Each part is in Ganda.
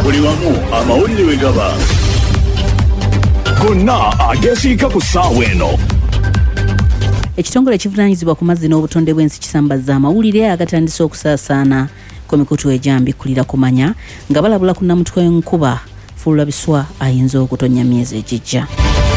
buli wamu amawulire we gaba gonna agesiika ku ssaawa eno. Ekitongole ekivunaanyizibwa ku mazzi n'obutonde bw'ensi kisambazza amawulire agatandise okusaasaana ku mikutu egyambikkulira kumanya nga balabula ku nnamutwe w'enkuba Fuulabiswa ayinza okutonya myezi egijja.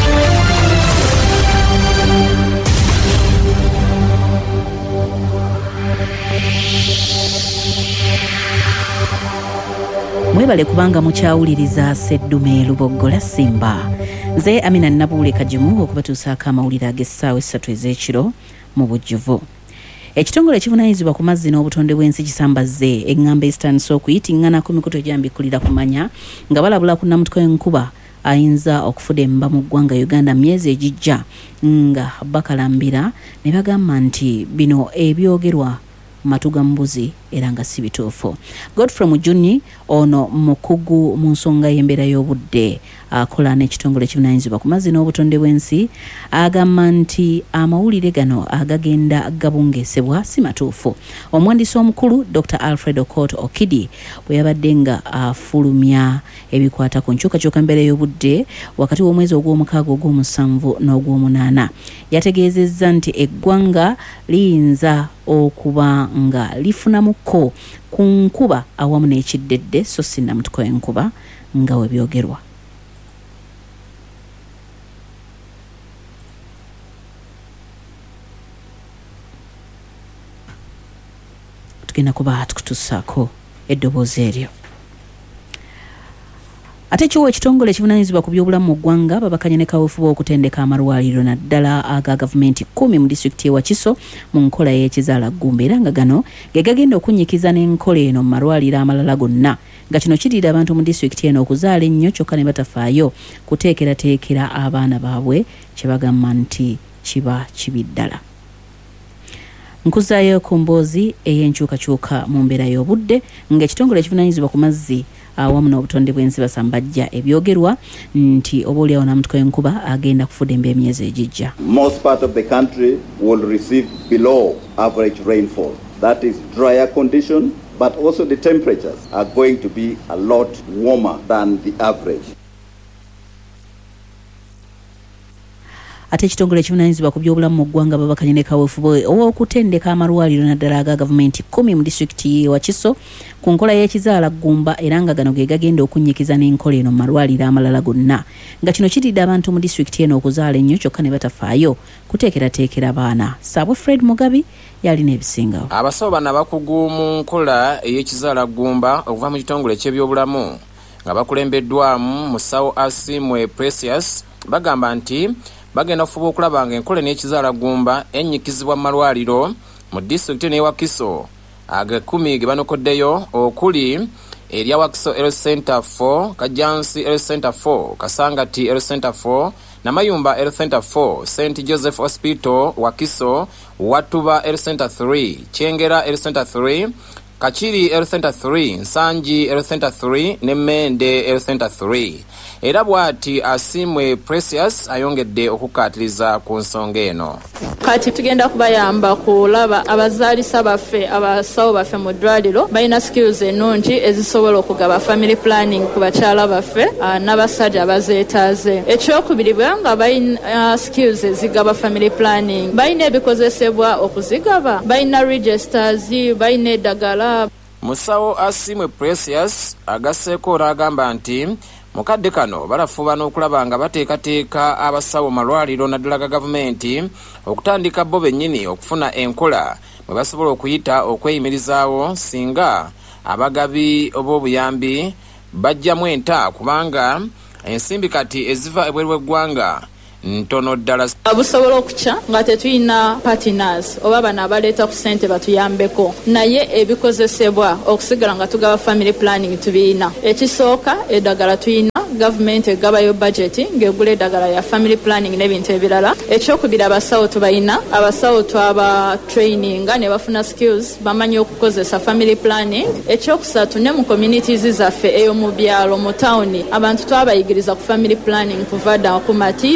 Mwebale kubanga mukyawuliriza Sseddume Luboggola Simba. Nze Amina Nabuule Kajimu okubatuusaako amawulire ag'essaawa 3 ez'ekiro mu bujjuvu. Ekitongole ekivunaanyizibwa ku mazzi n'obutonde bw'ensi kisambazze eŋŋamba ezitandise okuyitingana ku mikutu egyambikkulira kumanya nga balabula ku nnamutwe w'enkuba ayinza okufudemba mu ggwanga Uganda myezi egijja nga bakalambira ne bagamba nti bino ebyogerwa matuga mbuzi era nga si bituufu. Godfrey Mujuni ono mukugu mu nsonga y'embeera y'obudde akola n'ekitongole ekivunaanyizibwa ku mazzi n'obutonde bw'ensi agamba nti amawulire gano agagenda gabungeesebwa si matuufu. Omuwandiisi omukulu Dr. Alfred Okot Okidi bwe yabadde nga afulumya ebikwata ku nkyukakyuka embeera y'obudde wakati w'omwezi ogw'omukaaga ogw'omusanvu n'ogw'omunaana yategeezezza nti eggwanga liyinza okuba nga lifunamuko ku nkuba awamu n'ekiddedde so si nnamutwe w'enkuba nga we byogerwa. Tugenda kuba tukutuusaako eddoboozi eryo. Ate ekyowa ekitongole ekivunaanyizibwa ku by'obulamu mu ggwanga babakanye ne kaweefube okutendeka amalwaliro naddala aga gavumenti 10 mu disitulikiti y'e Wakiso mu nkola y'ekizaala ggumba era nga gano ge gagenda okunnyikiza n'enkola eno mu malwaliro amalala gonna nga kino kiriira abantu mu disitulikiti eno okuzaala ennyo kyokka ne batafaayo kuteekerateekera abaana baabwe kye bagamba nti kiba kibi ddala. Nkuzaayo ku mboozi ey'enkyukakyuka mu mbeera y'obudde ng'ekitongole ekivunaanyizibwa ku mazzi awamu n'obutonde bw'ensi basambajja ebyogerwa nti oboolyawo nnamutwe w'enkuba agenda kufudemba emyezi egijja. Most part of the country will receive below average rainfall. That is drier condition, but also the temperatures are going to be a lot warmer than the average. Ate ekitongole ekivunaanyizibwa ku by'obulamu mu ggwanga babakanye ne kaweefube ow'okutendeka amalwaliro naddala aga gavumenti 10 mu disitulikiti y'e Wakiso ku nkola y'ekizaala ggumba era nga gano ge gagenda okunnyikiza n'enkola eno mu malwaliro amalala gonna nga kino kiridde abantu mu disitulikiti eno okuzaala ennyo kyokka ne batafaayo kuteekerateekera abaana. Saabwe Fred Mugabi yalina ebisingawo. Abasawo bano abakugu mu nkola ey'ekizaala ggumba okuva mu kitongole ky'ebyobulamu nga bakulembeddwamu musawo Asimwe Precious bagamba nti bagenda kufuba okulaba nga enkola n'ekizaala ggumba ennyikizibwa mu malwaliro mu disitulikiti n'e Wakiso aga 10 ge banokoddeyo okuli erya Wakiso Health Center 4, Kajansi Health Center 4, Kasangati Health Center 4, Namayumba Health Center 4, St. Joseph Hospital Wakiso, Watuba Health Center 3, Kyengera Health Center 3, Kachiri Health Center 3, Nsanji Health Center 3 ne Mende Health Center 3. Era bw'ati Asimwe Precious ayongedde okukaatiriza ku nsonga eno. Kati tugenda kubayamba kulaba abazaalisa baffe abasawo baffe mu ddwaliro balina skills ennungi ezisobola okugaba family planning ku bakyala baffe n'abasajja abazeetaaze. Ekyokubiri nga balina skills ezigaba family planning balina ebikozesebwa okuzigaba, balina registers, balina eddagala. Musawo Asimwe Precious agasseeko n'agamba nti mukadde kano balafuba n'okulaba nga bateekateeka abasawo malwaliro naddala ga gavumenti okutandika bo bennyini okufuna enkola bwe basobola okuyita okweyimirizaawo singa abagabi ob'obuyambi bajjamu enta kubanga ensimbi kati eziva ebweru w'eggwanga ntono ddala. Busobola okukya nga tetulina partners oba bano abaleeta ku ssente batuyambeko naye ebikozesebwa okusigala nga tugaba family planning tubirina. Ekisooka eddagala tulina government egabayo budget ng'egula eddagala ya family planning n'ebintu ebirala. Ekyokubiri abasawo tubayina, abasawo twaba training ne bafuna skills bamanyi okukozesa family planning. Ekyokusatu ne mu communities zaffe eyo mu byalo mu town abantu twabayigiriza ku family planning kuva dda ku mati